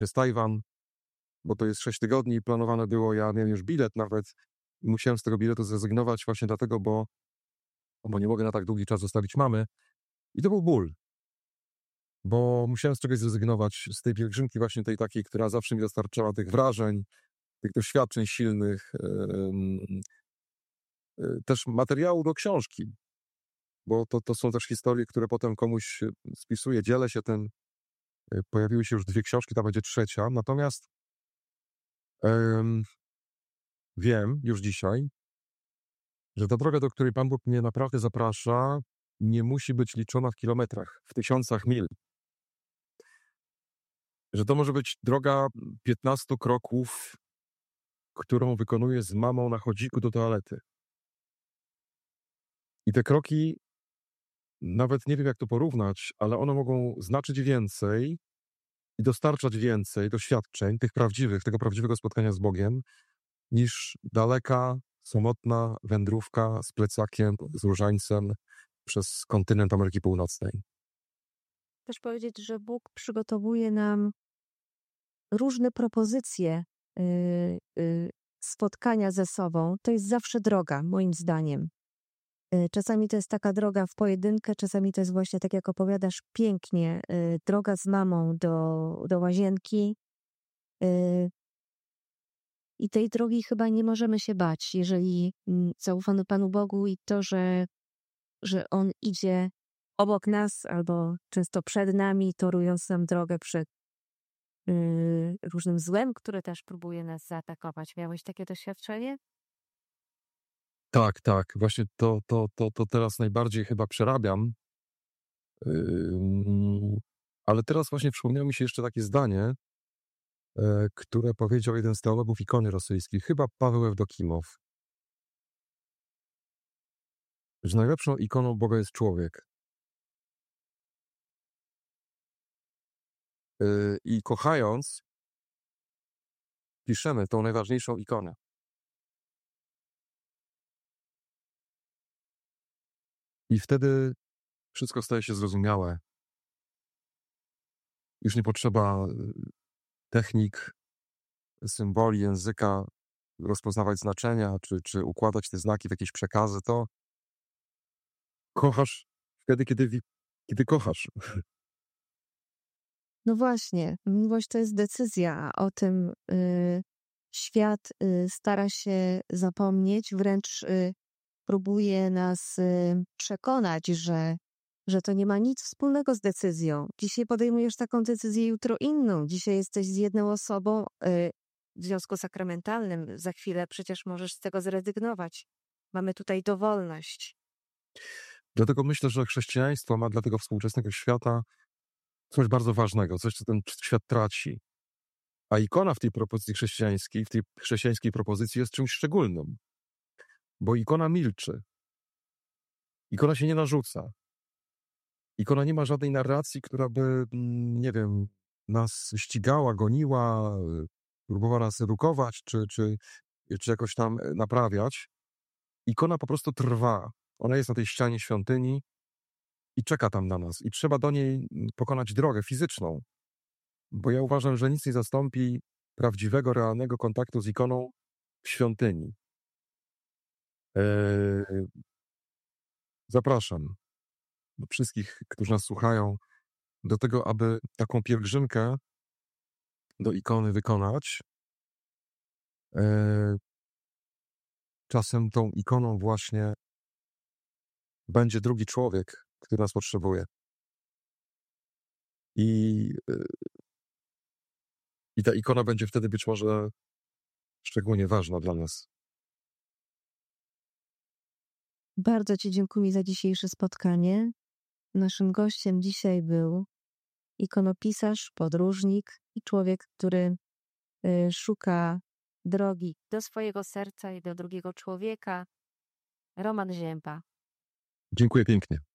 jest Tajwan, bo to jest 6 tygodni i planowane było, ja miałem już bilet nawet i musiałem z tego biletu zrezygnować właśnie dlatego, bo nie mogę na tak długi czas zostawić mamy. I to był ból, bo musiałem z czegoś zrezygnować, z tej pielgrzymki właśnie tej takiej, która zawsze mi dostarczała tych wrażeń, tych doświadczeń silnych, też materiału do książki, bo to są też historie, które potem komuś spisuję, dzielę się tym. Pojawiły się już 2 książki, ta będzie 3. Natomiast wiem już dzisiaj, że ta droga, do której Pan Bóg mnie naprawdę zaprasza, nie musi być liczona w kilometrach, w tysiącach mil. Że to może być droga 15 kroków, którą wykonuję z mamą na chodziku do toalety. I te kroki, nawet nie wiem jak to porównać, ale one mogą znaczyć więcej i dostarczać więcej doświadczeń, tego prawdziwego spotkania z Bogiem, niż daleka, samotna wędrówka z plecakiem, z różańcem przez kontynent Ameryki Północnej. Też powiedzieć, że Bóg przygotowuje nam różne propozycje spotkania ze sobą. To jest zawsze droga, moim zdaniem. Czasami to jest taka droga w pojedynkę, czasami to jest właśnie, tak jak opowiadasz pięknie, droga z mamą do łazienki. I tej drogi chyba nie możemy się bać, jeżeli zaufamy Panu Bogu i to, że On idzie obok nas albo często przed nami, torując nam drogę przed różnym złem, które też próbuje nas zaatakować. Miałeś takie doświadczenie? Tak. Właśnie to teraz najbardziej chyba przerabiam. Ale teraz właśnie przypomniało mi się jeszcze takie zdanie, które powiedział jeden z teologów ikony rosyjskich, chyba Paweł Ewdokimow, że najlepszą ikoną Boga jest człowiek. I kochając, piszemy tą najważniejszą ikonę. I wtedy wszystko staje się zrozumiałe. Już nie potrzeba technik, symboli, języka, rozpoznawać znaczenia, czy układać te znaki w jakieś przekazy. To kochasz wtedy, kiedy kochasz. No właśnie, miłość to jest decyzja, a o tym świat stara się zapomnieć, wręcz próbuje nas przekonać, że to nie ma nic wspólnego z decyzją. Dzisiaj podejmujesz taką decyzję, jutro inną. Dzisiaj jesteś z jedną osobą w związku sakramentalnym. Za chwilę przecież możesz z tego zrezygnować. Mamy tutaj dowolność. Dlatego myślę, że chrześcijaństwo ma dla tego współczesnego świata coś bardzo ważnego, coś, co ten świat traci. A ikona w tej propozycji chrześcijańskiej, w tej chrześcijańskiej propozycji jest czymś szczególnym. Bo ikona milczy. Ikona się nie narzuca. Ikona nie ma żadnej narracji, która by, nie wiem, nas ścigała, goniła, próbowała nas edukować, czy jakoś tam naprawiać. Ikona po prostu trwa. Ona jest na tej ścianie świątyni i czeka tam na nas. I trzeba do niej pokonać drogę fizyczną. Bo ja uważam, że nic nie zastąpi prawdziwego, realnego kontaktu z ikoną w świątyni. Zapraszam wszystkich, którzy nas słuchają, do tego, aby taką pielgrzymkę do ikony wykonać. Czasem tą ikoną właśnie będzie drugi człowiek, który nas potrzebuje. I ta ikona będzie wtedy być może szczególnie ważna dla nas. Bardzo Ci dziękuję za dzisiejsze spotkanie. Naszym gościem dzisiaj był ikonopisarz, podróżnik i człowiek, który szuka drogi do swojego serca i do drugiego człowieka, Roman Zięba. Dziękuję pięknie.